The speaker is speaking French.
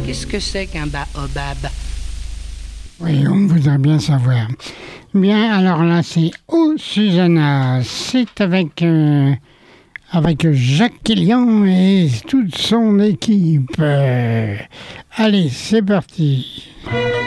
Qu'est-ce que c'est qu'un baobab? Oui, on voudrait bien savoir. Bien, alors là, c'est Oh Susanna. C'est avec Jacques Killian et toute son équipe. Allez, c'est parti.